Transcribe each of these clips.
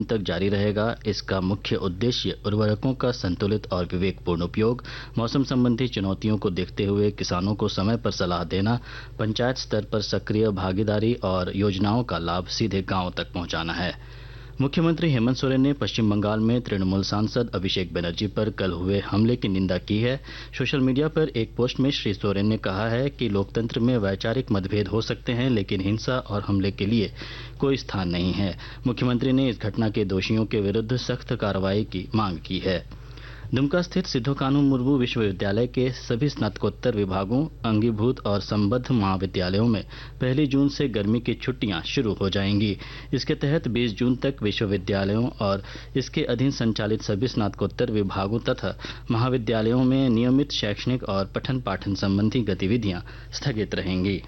तक जारी रहेगा। इसका मुख्य उद्देश्य उर्वरकों का संतुलित और विवेकपूर्ण उपयोग, मौसम संबंधी चुनौतियों को देखते हुए किसानों को समय पर सलाह देना, पंचायत स्तर पर सक्रिय भागीदारी और योजनाओं का लाभ सीधे गांव तक पहुंचाना है। मुख्यमंत्री हेमंत सोरेन ने पश्चिम बंगाल में तृणमूल सांसद अभिषेक बनर्जी पर कल हुए हमले की निंदा की है। सोशल मीडिया पर एक पोस्ट में श्री सोरेन ने कहा है कि लोकतंत्र में वैचारिक मतभेद हो सकते हैं, लेकिन हिंसा और हमले के लिए कोई स्थान नहीं है। मुख्यमंत्री ने इस घटना के दोषियों के विरुद्ध सख्त कार्रवाई की मांग की है। दुमका स्थित सिद्धो कानू मुर्मू विश्वविद्यालय के सभी स्नातकोत्तर विभागों, अंगीभूत और संबद्ध महाविद्यालयों में 1 जून से गर्मी की छुट्टियां शुरू हो जाएंगी। इसके तहत 20 जून तक विश्वविद्यालयों और इसके अधीन संचालित सभी स्नातकोत्तर विभागों तथा महाविद्यालयों में नियमित शैक्षणिक और पठन पाठन संबंधी गतिविधियां स्थगित रहेंगी।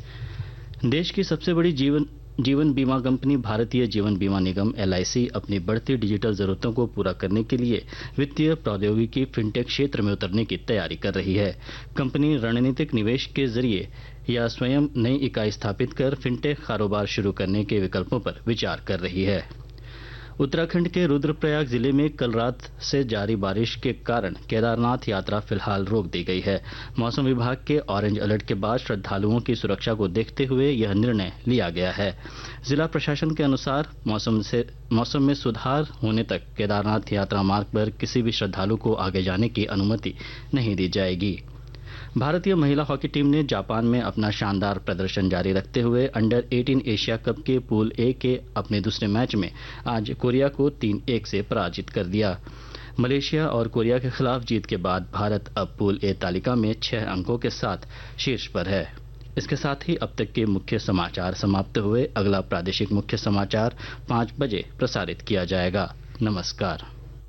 देश की सबसे बड़ी जीवन बीमा कंपनी भारतीय जीवन बीमा निगम LIC अपनी बढ़ती डिजिटल जरूरतों को पूरा करने के लिए वित्तीय प्रौद्योगिकी फिनटेक क्षेत्र में उतरने की तैयारी कर रही है। कंपनी रणनीतिक निवेश के जरिए या स्वयं नई इकाई स्थापित कर फिनटेक कारोबार शुरू करने के विकल्पों पर विचार कर रही है। उत्तराखंड के रुद्रप्रयाग जिले में कल रात से जारी बारिश के कारण केदारनाथ यात्रा फिलहाल रोक दी गई है। मौसम विभाग के ऑरेंज अलर्ट के बाद श्रद्धालुओं की सुरक्षा को देखते हुए यह निर्णय लिया गया है। जिला प्रशासन के अनुसार मौसम में सुधार होने तक केदारनाथ यात्रा मार्ग पर किसी भी श्रद्धालु को आगे जाने की अनुमति नहीं दी जाएगी। भारतीय महिला हॉकी टीम ने जापान में अपना शानदार प्रदर्शन जारी रखते हुए अंडर 18 एशिया कप के पूल ए के अपने दूसरे मैच में आज कोरिया को 3-1 से पराजित कर दिया। मलेशिया और कोरिया के खिलाफ जीत के बाद भारत अब पूल ए तालिका में 6 अंकों के साथ शीर्ष पर है। इसके साथ ही अब तक के मुख्य समाचार समाप्त हुए। अगला प्रादेशिक मुख्य समाचार 5 बजे प्रसारित किया जाएगा। नमस्कार।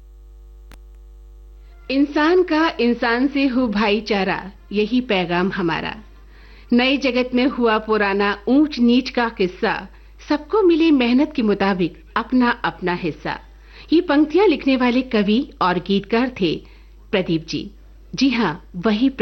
इंसान का इंसान से हो भाईचारा, यही पैगाम हमारा। नए जगत में हुआ पुराना ऊंच नीच का किस्सा, सबको मिले मेहनत के मुताबिक अपना अपना हिस्सा। ये पंक्तियां लिखने वाले कवि और गीतकार थे प्रदीप जी। जी हाँ, वही